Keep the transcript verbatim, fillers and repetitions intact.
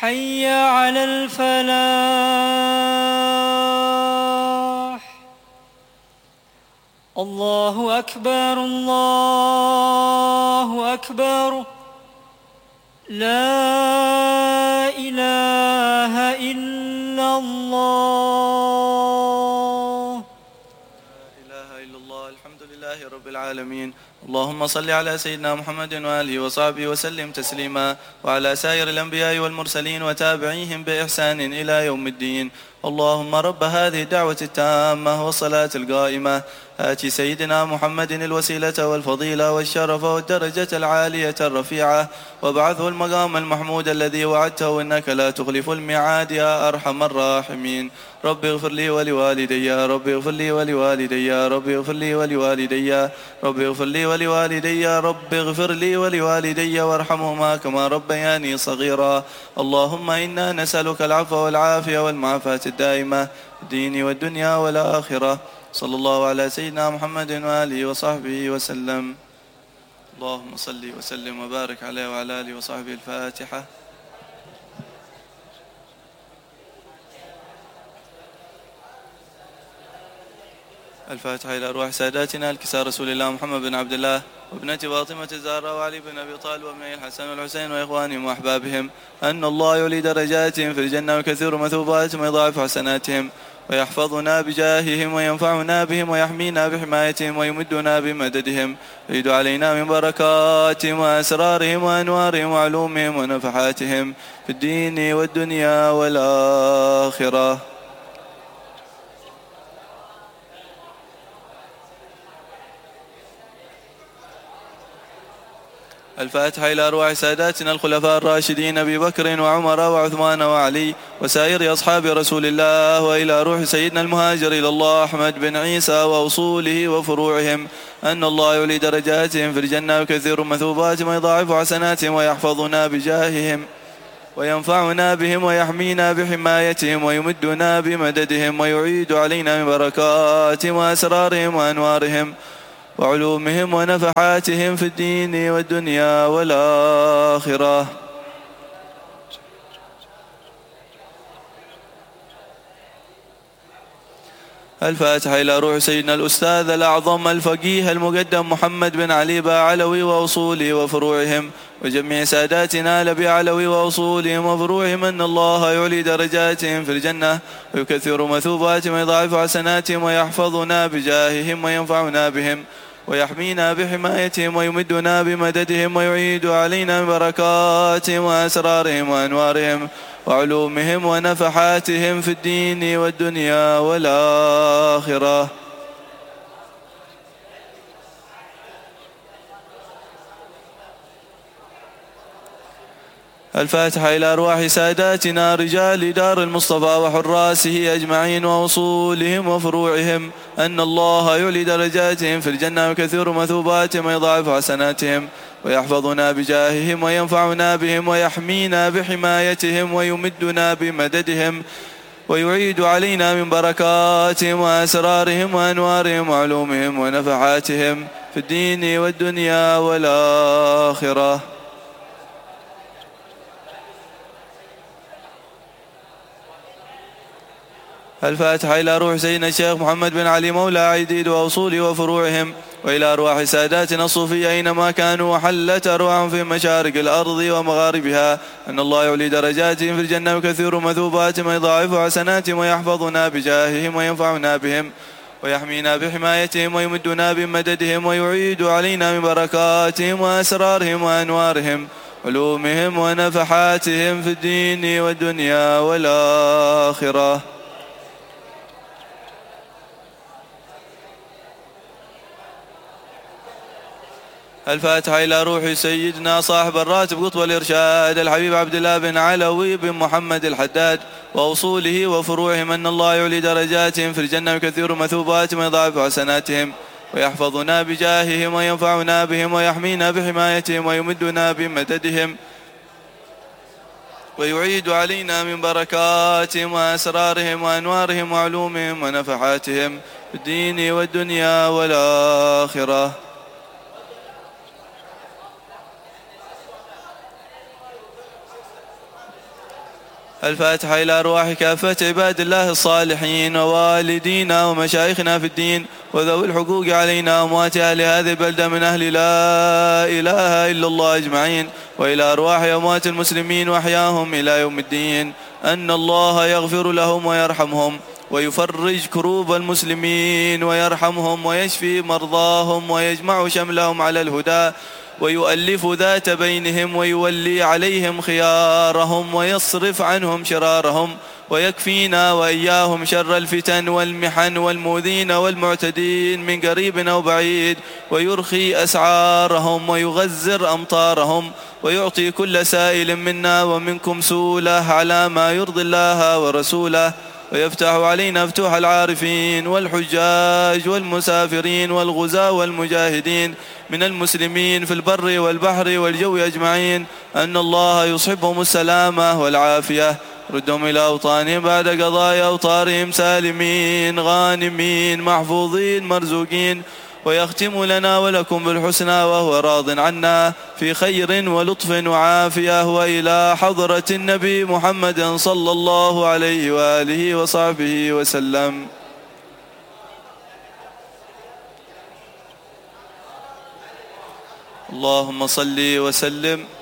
حي على الفلاح. الله أكبر الله أكبر، لا إله إلا الله. لا إله إلا الله. الحمد لله رب العالمين. اللهم صل على سيدنا محمد وآله وصحبه وسلم تسليما، وعلى سائر الأنبياء والمرسلين وتابعيهم بإحسان إلى يوم الدين. اللهم رب هذه الدعوة التامة والصلاة القائمة، آت سيدنا محمد الوسيلة والفضيلة والشرف والدرجة العالية الرفيعة، وابعثه المقام المحمود الذي وعدته إنك لا تخلف الميعاد يا أرحم الراحمين. رب اغفر لي ولوالدي، رب اغفر لي ولوالدي، رب اغفر لي ولوالدي، رب اغفر لي ولوالدي، رب اغفر لي ولوالدي وارحمهما كما ربياني صغيرا. اللهم إنا نسألك العفو والعافية والمعافاة الدائمة في الدين والدنيا والآخرة. صلى الله على سيدنا محمد وآله وصحبه وسلم. اللهم صل وسلم وبارك عليه وعلى آله وصحبه. الفاتحة. الفاتحة إلى أرواح ساداتنا الكسار رسول الله محمد بن عبد الله وابنة فاطمة الزهراء وعلي بن أبي طالب وابني الحسن والحسين وإخوانهم وأحبابهم، أن الله يولي درجاتهم في الجنة وكثير مثوباتهم ويضاعف حسناتهم، ويحفظنا بجاههم وينفعنا بهم ويحمينا بحمايتهم ويمدنا بمددهم، ويعيد علينا من بركاتهم وأسرارهم وأنوارهم وعلومهم ونفحاتهم في الدين والدنيا والآخرة. الفاتحة إلى أرواح ساداتنا الخلفاء الراشدين أبي بكر وعمر وعثمان وعلي وسائر أصحاب رسول الله، وإلى روح سيدنا المهاجر إلى الله أحمد بن عيسى وأصوله وفروعهم، أن الله يولي درجاتهم في الجنة وكثير مثوباتهم ويضاعف حسناتهم ويحفظنا بجاههم وينفعنا بهم ويحمينا بحمايتهم ويمدنا بمددهم ويعيد علينا من بركاتهم وأسرارهم وأنوارهم وعلومهم ونفحاتهم في الدين والدنيا والآخرة. الفاتحة إلى روح سيدنا الأستاذ الأعظم الفقيه المقدم محمد بن علي بعلوي وأصوله وفروعهم، وجميع ساداتنا لبي علوي وأصولهم وفروعهم، أن الله يعلي درجاتهم في الجنة ويكثر مثوباتهم ويضاعف حسناتهم ويحفظنا بجاههم وينفعنا بهم ويحمينا بحمايتهم ويمدنا بمددهم ويعيد علينا من بركاتهم وأسرارهم وأنوارهم وعلومهم ونفحاتهم في الدين والدنيا والآخرة. الفاتحة إلى أرواح ساداتنا رجال دار المصطفى وحراسه أجمعين وأصولهم وفروعهم، أن الله يعلي درجاتهم في الجنة وكثير مثوباتهم ويضاعف حسناتهم ويحفظنا بجاههم وينفعنا بهم ويحمينا بحمايتهم ويمدنا بمددهم ويعيد علينا من بركاتهم وأسرارهم وأنوارهم وعلومهم ونفحاتهم في الدين والدنيا والآخرة. الفاتحة إلى روح سيدنا الشيخ محمد بن علي مولى عيديد وأصوله وفروعهم، وإلى أرواح ساداتنا الصوفية أينما كانوا وحلت أرواحهم في مشارق الأرض ومغاربها، أن الله يعلي درجاتهم في الجنة وكثير مثوباتهم ويضاعف حسناتهم ويحفظنا بجاههم وينفعنا بهم ويحمينا بحمايتهم ويمدنا بمددهم ويعيد علينا من بركاتهم وأسرارهم وأنوارهم علومهم ونفحاتهم في الدين والدنيا والآخرة. الفاتحة إلى روح سيدنا صاحب الراتب قطب الإرشاد الحبيب عبد الله بن علوي بن محمد الحداد وأصوله وفروعهم، أن الله يعلي درجاتهم في الجنة وكثير مثوباتهم ويضاعف حسناتهم ويحفظنا بجاههم وينفعنا بهم ويحمينا بحمايتهم ويمدنا بمددهم ويعيد علينا من بركاتهم وأسرارهم وأنوارهم وعلومهم ونفحاتهم في الدين والدنيا والآخرة. الفاتحة إلى أرواح كافة عباد الله الصالحين ووالدينا ومشايخنا في الدين وذوي الحقوق علينا وأموات أهل هذه البلدة من أهل لا إله إلا الله أجمعين، وإلى أرواح أموات المسلمين وأحياهم إلى يوم الدين، أن الله يغفر لهم ويرحمهم ويفرج كروب المسلمين ويرحمهم ويشفي مرضاهم ويجمع شملهم على الهدى ويؤلف ذات بينهم ويولي عليهم خيارهم ويصرف عنهم شرارهم ويكفينا وإياهم شر الفتن والمحن والمؤذين والمعتدين من قريب أو بعيد، ويرخي أسعارهم ويغزر أمطارهم ويعطي كل سائل منا ومنكم سؤله على ما يرضي الله ورسوله، ويفتح علينا فتوح العارفين والحجاج والمسافرين والغزاة والمجاهدين من المسلمين في البر والبحر والجو أجمعين، أن الله يصحبهم السلامة والعافية، ردهم إلى أوطانهم بعد قضاء أوطارهم سالمين غانمين محفوظين مرزوقين، ويختم لنا ولكم بالحسنى وهو راض عنا في خير ولطف وعافية، وإلى حضرة النبي محمد صلى الله عليه وآله وصحبه وسلم. اللهم صل وسلم